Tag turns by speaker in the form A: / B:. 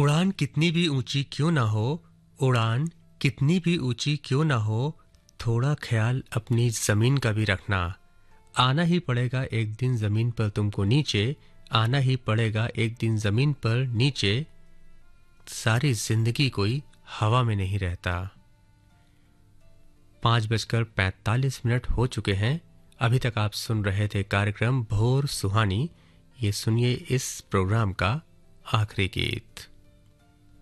A: उड़ान कितनी भी ऊंची क्यों ना हो, उड़ान कितनी भी ऊंची क्यों ना हो, थोड़ा ख्याल अपनी ज़मीन का भी रखना। आना ही पड़ेगा एक दिन ज़मीन पर तुमको नीचे, आना ही पड़ेगा एक दिन ज़मीन पर नीचे, सारी ज़िंदगी कोई हवा में नहीं रहता। 5:45 हो चुके हैं। अभी तक आप सुन रहे थे कार्यक्रम भोर सुहानी। ये सुनिए इस प्रोग्राम का आखिरी गीत।